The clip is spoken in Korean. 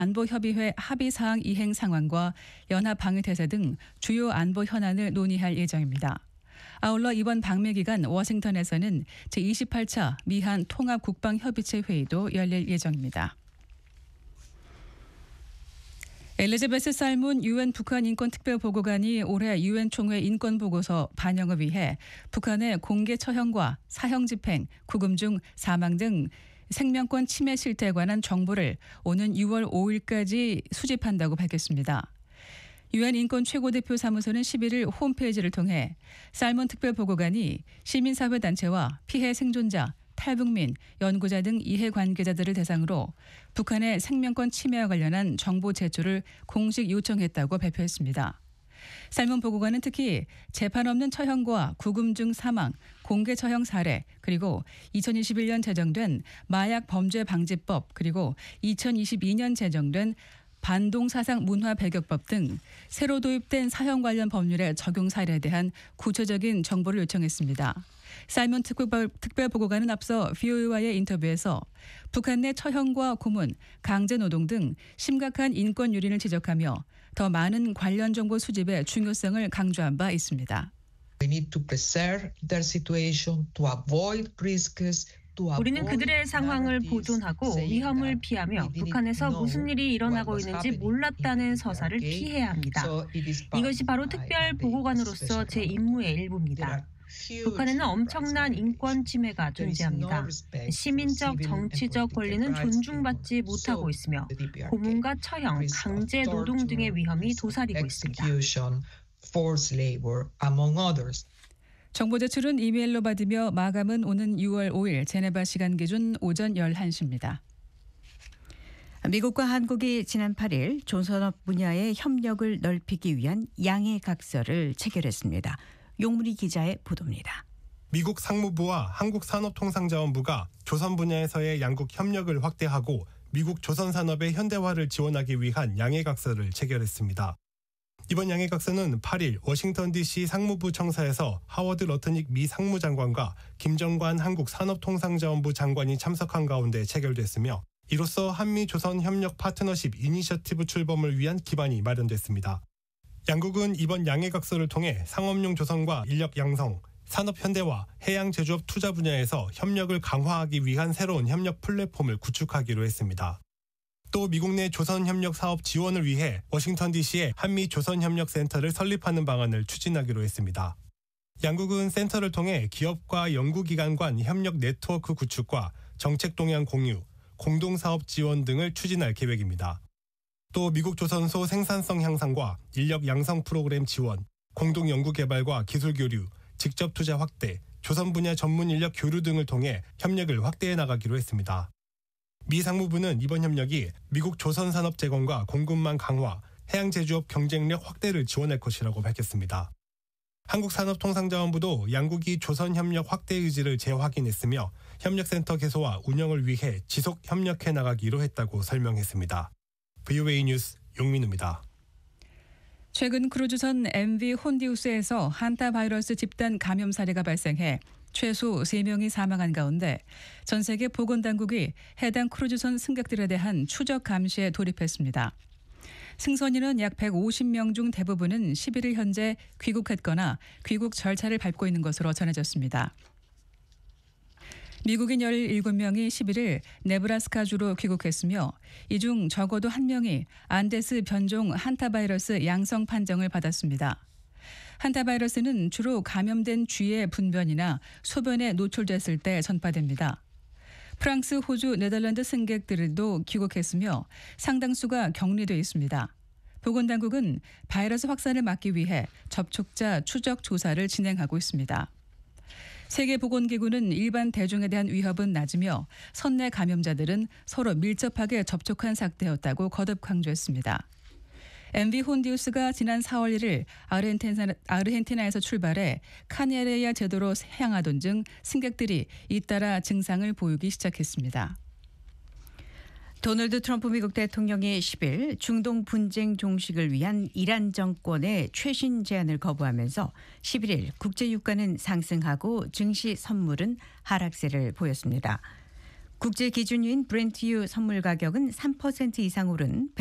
안보협의회 합의사항 이행 상황과 연합방위태세 등 주요 안보 현안을 논의할 예정입니다. 아울러 이번 방미 기간 워싱턴에서는 제28차 미한 통합국방협의체 회의도 열릴 예정입니다. 엘리자베스 살문 유엔 북한 인권특별보고관이 올해 유엔 총회 인권보고서 반영을 위해 북한의 공개 처형과 사형 집행, 구금 중 사망 등 생명권 침해 실태에 관한 정보를 오는 6월 5일까지 수집한다고 밝혔습니다. 유엔 인권 최고대표 사무소는 11일 홈페이지를 통해 살문 특별보고관이 시민사회단체와 피해 생존자, 탈북민, 연구자 등 이해관계자들을 대상으로 북한의 생명권 침해와 관련한 정보 제출을 공식 요청했다고 발표했습니다. 살문 보고관은 특히 재판 없는 처형과 구금 중 사망, 공개 처형 사례, 그리고 2021년 제정된 마약 범죄 방지법, 그리고 2022년 제정된 반동사상 문화 배격법 등 새로 도입된 사형 관련 법률의 적용 사례에 대한 구체적인 정보를 요청했습니다. 살문 특별보고관은 앞서 VOA와의 인터뷰에서 북한 내 처형과 고문, 강제노동 등 심각한 인권 유린을 지적하며 더 많은 관련 정보 수집의 중요성을 강조한 바 있습니다. We need to preserve their situation to avoid risks. 우리는 그들의 상황을 보존하고 위험을 피하며 북한에서 무슨 일이 일어나고 있는지 몰랐다는 서사를 피해야 합니다. 이것이 바로 특별 보고관으로서 제 임무의 일부입니다. 북한에는 엄청난 인권 침해가 존재합니다. 시민적, 정치적 권리는 존중받지 못하고 있으며 고문과 처형, 강제 노동 등의 위험이 도사리고 있습니다. 정보 제출은 이메일로 받으며 마감은 오는 6월 5일 제네바 시간 기준 오전 11시입니다. 미국과 한국이 지난 8일 조선업 분야의 협력을 넓히기 위한 양해각서를 체결했습니다. 용무리 기자의 보도입니다. 미국 상무부와 한국산업통상자원부가 조선 분야에서의 양국 협력을 확대하고 미국 조선산업의 현대화를 지원하기 위한 양해각서를 체결했습니다. 이번 양해각서는 8일 워싱턴 DC 상무부 청사에서 하워드 러트닉 미 상무장관과 김정관 한국산업통상자원부 장관이 참석한 가운데 체결됐으며 이로써 한미 조선 협력 파트너십 이니셔티브 출범을 위한 기반이 마련됐습니다. 양국은 이번 양해각서를 통해 상업용 조선과 인력 양성, 산업 현대화, 해양 제조업 투자 분야에서 협력을 강화하기 위한 새로운 협력 플랫폼을 구축하기로 했습니다. 또 미국 내 조선협력 사업 지원을 위해 워싱턴 DC에 한미 조선협력센터를 설립하는 방안을 추진하기로 했습니다. 양국은 센터를 통해 기업과 연구기관 간 협력 네트워크 구축과 정책 동향 공유, 공동사업 지원 등을 추진할 계획입니다. 또 미국 조선소 생산성 향상과 인력 양성 프로그램 지원, 공동 연구개발과 기술 교류, 직접 투자 확대, 조선 분야 전문 인력 교류 등을 통해 협력을 확대해 나가기로 했습니다. 미 상무부는 이번 협력이 미국 조선 산업 재건과 공급망 강화, 해양 제조업 경쟁력 확대를 지원할 것이라고 밝혔습니다. 한국산업통상자원부도 양국이 조선 협력 확대 의지를 재확인했으며 협력센터 개소와 운영을 위해 지속 협력해 나가기로 했다고 설명했습니다. VOA 뉴스 용민우입니다. 최근 크루즈선 MV 혼디우스에서 한타 바이러스 집단 감염 사례가 발생해 최소 3명이 사망한 가운데 전 세계 보건당국이 해당 크루즈선 승객들에 대한 추적 감시에 돌입했습니다. 승선인은 약 150명 중 대부분은 11일 현재 귀국했거나 귀국 절차를 밟고 있는 것으로 전해졌습니다. 미국인 17명이 11일 네브라스카주로 귀국했으며 이 중 적어도 1명이 안데스 변종 한타바이러스 양성 판정을 받았습니다. 한타바이러스는 주로 감염된 쥐의 분변이나 소변에 노출됐을 때 전파됩니다. 프랑스, 호주, 네덜란드 승객들도 귀국했으며 상당수가 격리돼 있습니다. 보건당국은 바이러스 확산을 막기 위해 접촉자 추적 조사를 진행하고 있습니다. 세계보건기구는 일반 대중에 대한 위협은 낮으며 선내 감염자들은 서로 밀접하게 접촉한 상태였다고 거듭 강조했습니다. MV 혼디우스가 지난 4월 1일 아르헨티나에서 출발해 카네리아 제도로 향하던 중 승객들이 잇따라 증상을 보이기 시작했습니다. 도널드 트럼프 미국 대통령이 10일 중동 분쟁 종식을 위한 이란 정권의 최신 제안을 거부하면서 11일 국제 유가는 상승하고 증시 선물은 하락세를 보였습니다. 국제 기준유인 브렌트유 선물 가격은 3% 이상 오른